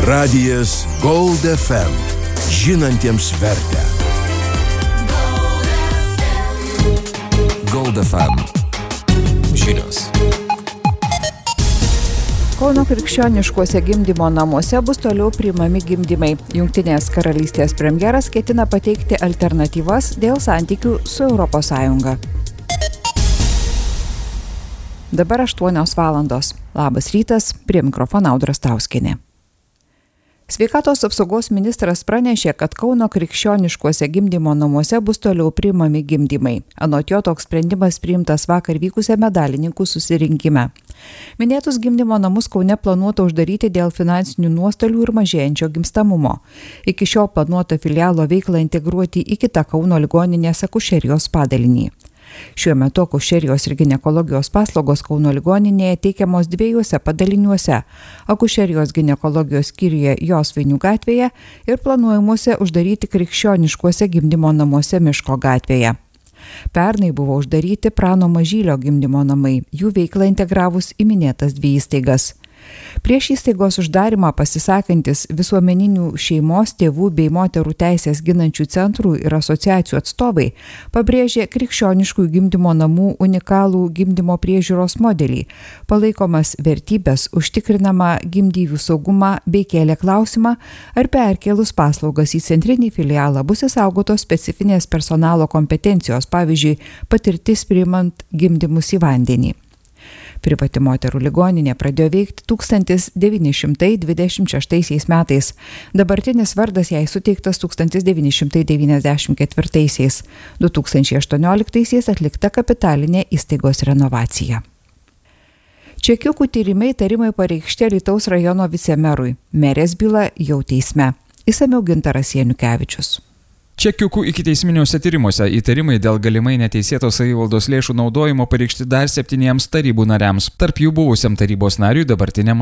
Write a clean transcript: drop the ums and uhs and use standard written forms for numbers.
Radijas Gold FM. Žinantiems vertę. Gold FM. Žinios. Kauno krikščioniškuose gimdymo namuose bus toliau priimami gimdymai. Jungtinės karalystės premjeras ketina pateikti alternatyvas dėl santykių su Europos Sąjunga. Dabar 8 valandos. Labas rytas, prie mikrofono Audra Stauskienė. Sveikatos apsaugos ministras pranešė, kad Kauno krikščioniškuose gimdymo namuose bus toliau priimami gimdymai. Anot jo toks sprendimas priimtas vakar vykusiame dalininkų susirinkime. Minėtus gimdymo namus Kaune planuota uždaryti dėl finansinių nuostolių ir mažėjančio gimstamumo. Iki šiol planuota filialo veiklą integruoti į kitą Kauno ligoninės akušerijos padalinį. Šiuo metu akušerijos ir ginekologijos paslaugos Kauno ligoninėje teikiamos 2 padaliniuose – akušerijos ginekologijos skyriuje Josvainių gatvėje ir planuojamuose uždaryti krikščioniškuose gimdymo namuose Miško gatvėje. Pernai buvo uždaryti Prano Mažylio gimdymo namai, jų veiklą integravus į minėtas 2 įstaigas. Prieš įstaigos uždarimą pasisakantis visuomeninių šeimos, tėvų bei moterų teisės ginančių centrų ir asociacijų atstovai pabrėžė krikščioniškų gimdymo namų unikalų gimdymo priežiūros modelį, palaikomas vertybės, užtikrinama gimdyvių saugumą bei kėlė klausimą, ar perkėlus paslaugas į centrinį filialą bus įsaugotos specifinės personalo kompetencijos, pavyzdžiui, patirtis priimant gimdymus į vandenį. Privati moterų ligoninė pradėjo veikti 1926 metais. Dabartinis vardas jai suteiktas 1994. 2018 atlikta kapitalinė įstaigos renovacija. Čekiukų tyrimai įtarimai pareikšti Alytaus rajono vicemerui. Merės byla jau teisme. Išsamiau Gintaras Janukevičius. Čekiukų ikiteisminiuose tyrimuose įtarimai dėl galimai neteisėtos savivaldos lėšų naudojimo pareikšti dar 7 tarybų nariams, tarp jų buvusiam tarybos nariui, dabartiniam